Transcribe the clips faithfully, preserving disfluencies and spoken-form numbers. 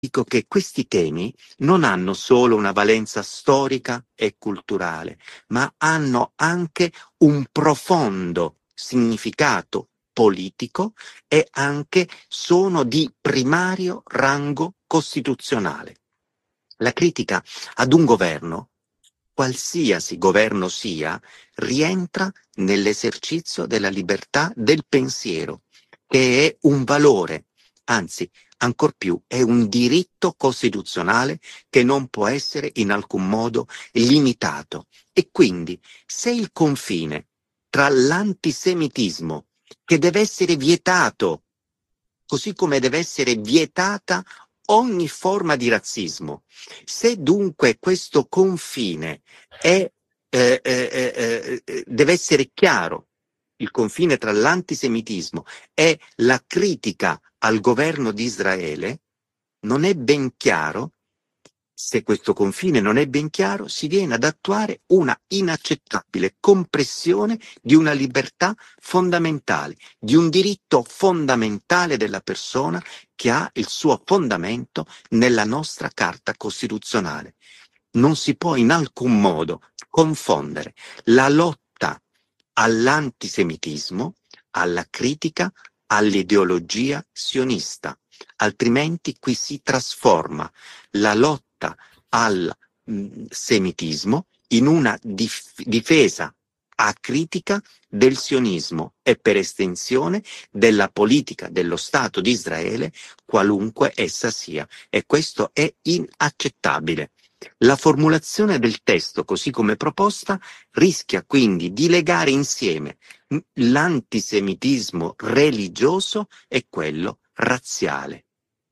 dico che questi temi non hanno solo una valenza storica e culturale, ma hanno anche un profondo significato politico e anche sono di primario rango costituzionale. La critica ad un governo, qualsiasi governo sia, rientra nell'esercizio della libertà del pensiero, che è un valore, anzi, ancor più, è un diritto costituzionale che non può essere in alcun modo limitato. E quindi, se il confine tra l'antisemitismo, che deve essere vietato, così come deve essere vietata ogni forma di razzismo, se dunque questo confine è, eh, eh, eh, eh, deve essere chiaro, il confine tra l'antisemitismo e la critica al governo di Israele, non è ben chiaro. Se questo confine non è ben chiaro, si viene ad attuare una inaccettabile compressione di una libertà fondamentale, di un diritto fondamentale della persona che ha il suo fondamento nella nostra Carta Costituzionale. Non si può in alcun modo confondere la lotta all'antisemitismo alla critica all'ideologia sionista, altrimenti qui si trasforma la lotta al mh, semitismo in una dif- difesa acritica del sionismo e per estensione della politica dello Stato di Israele, qualunque essa sia. E questo è inaccettabile. La formulazione del testo, così come proposta, rischia quindi di legare insieme l'antisemitismo religioso e quello razziale.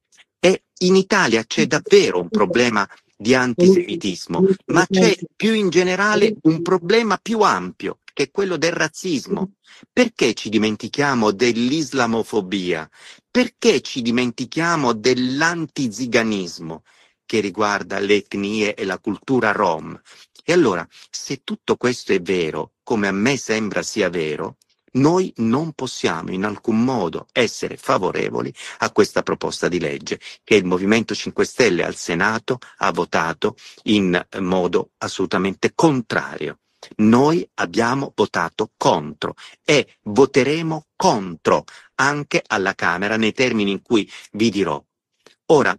E in Italia c'è davvero un problema di antisemitismo, ma c'è più in generale un problema più ampio, che è quello del razzismo. Perché ci dimentichiamo dell'islamofobia? Perché ci dimentichiamo dell'antiziganismo che riguarda le etnie e la cultura rom? E allora, se tutto questo è vero, come a me sembra sia vero, noi non possiamo in alcun modo essere favorevoli a questa proposta di legge che il Movimento cinque Stelle al Senato ha votato in modo assolutamente contrario. Noi abbiamo votato contro e voteremo contro anche alla Camera nei termini in cui vi dirò. Ora,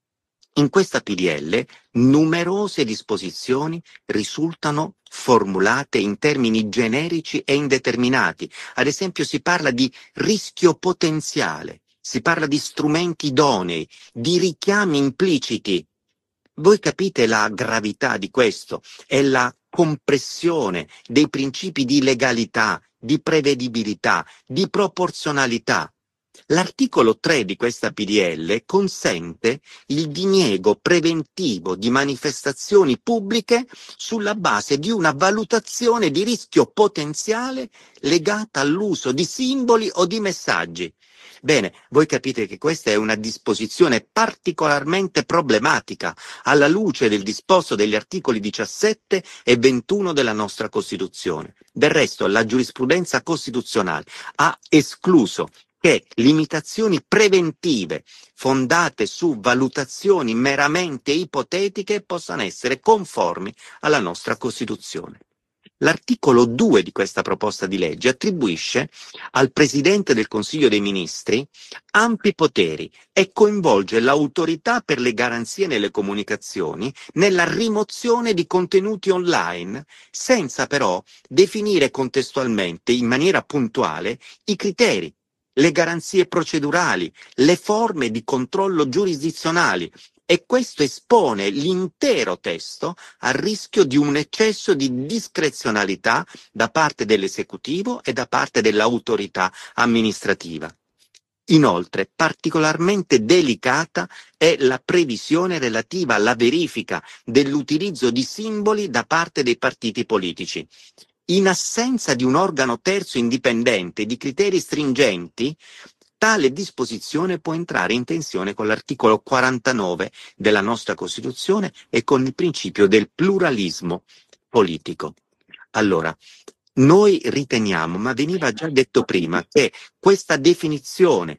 in questa P D L numerose disposizioni risultano formulate in termini generici e indeterminati. Ad esempio si parla di rischio potenziale, si parla di strumenti idonei, di richiami impliciti. Voi capite la gravità di questo? È la compressione dei principi di legalità, di prevedibilità, di proporzionalità. L'articolo tre di questa P D L consente il diniego preventivo di manifestazioni pubbliche sulla base di una valutazione di rischio potenziale legata all'uso di simboli o di messaggi. Bene, voi capite che questa è una disposizione particolarmente problematica alla luce del disposto degli articoli diciassette e ventuno della nostra Costituzione. Del resto, la giurisprudenza costituzionale ha escluso che limitazioni preventive fondate su valutazioni meramente ipotetiche possano essere conformi alla nostra Costituzione. L'articolo due di questa proposta di legge attribuisce al Presidente del Consiglio dei Ministri ampi poteri e coinvolge l'autorità per le garanzie nelle comunicazioni nella rimozione di contenuti online, senza però definire contestualmente in maniera puntuale i criteri, le garanzie procedurali, le forme di controllo giurisdizionali, e questo espone l'intero testo al rischio di un eccesso di discrezionalità da parte dell'esecutivo e da parte dell'autorità amministrativa. Inoltre, particolarmente delicata è la previsione relativa alla verifica dell'utilizzo di simboli da parte dei partiti politici. In assenza di un organo terzo indipendente e di criteri stringenti, tale disposizione può entrare in tensione con l'articolo quarantanove della nostra Costituzione e con il principio del pluralismo politico. Allora, noi riteniamo, ma veniva già detto prima, che questa definizione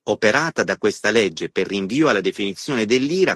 operata da questa legge per rinvio alla definizione dell'I R A